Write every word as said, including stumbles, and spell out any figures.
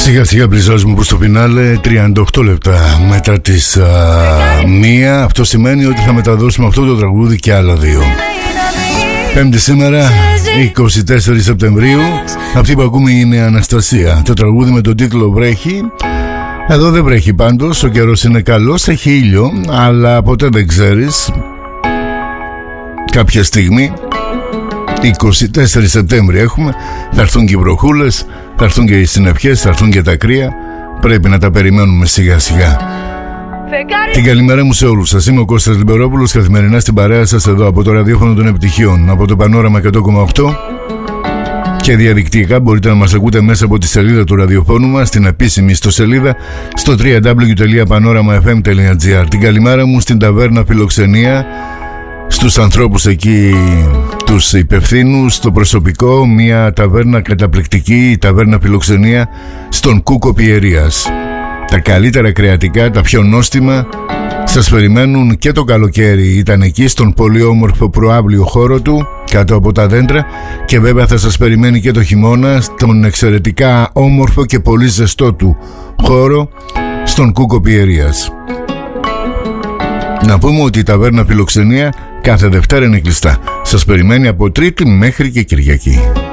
Σιγά σιγά πλησιάζουμε προς το φινάλε, τριάντα οκτώ λεπτά μετά τις α, μία. Αυτό σημαίνει ότι θα μεταδώσουμε αυτό το τραγούδι και άλλα δύο. Πέμπτη σήμερα, είκοσι τέσσερις Σεπτεμβρίου. Αυτή που ακούμε είναι η Αναστασία. Το τραγούδι με τον τίτλο Βρέχει. Εδώ δεν βρέχει πάντως, ο καιρός είναι καλός, έχει ήλιο, αλλά ποτέ δεν ξέρεις. Κάποια στιγμή, είκοσι τέσσερις Σεπτέμβρη έχουμε, θα έρθουν και οι βροχούλες, θα έρθουν και οι συννεφιές, θα έρθουν και τα κρύα. Πρέπει να τα περιμένουμε σιγά σιγά. Την καλημέρα μου σε όλους σας. Είμαι ο Κώστας Λιμπερόπουλος, καθημερινά στην παρέα σας εδώ από το ραδιόφωνο των επιτυχιών, από το Πανόραμα εκατό κόμμα οκτώ, και διαδικτυακά μπορείτε να μας ακούτε μέσα από τη σελίδα του ραδιοφώνου μας, στην επίσημη ιστοσελίδα στο double-u double-u double-u τελεία panorama f m τελεία g r. Την καλημέρα μου στην ταβέρνα Φιλοξενία, στους ανθρώπους εκεί, τους υπευθύνους, στο προσωπικό. Μια ταβέρνα καταπληκτική, η ταβέρνα Φιλοξενία στον Κούκο Πιερίας. Τα καλύτερα κρεατικά, τα πιο νόστιμα σας περιμένουν και το καλοκαίρι. Ήταν εκεί στον πολύ όμορφο προαύλιο χώρο του, κάτω από τα δέντρα, και βέβαια θα σας περιμένει και το χειμώνα στον εξαιρετικά όμορφο και πολύ ζεστό του χώρο στον Κούκο Πιερίας. Να πούμε ότι η ταβέρνα Φιλοξενία κάθε Δευτέρα είναι κλειστά. Σας περιμένει από Τρίτη μέχρι και Κυριακή.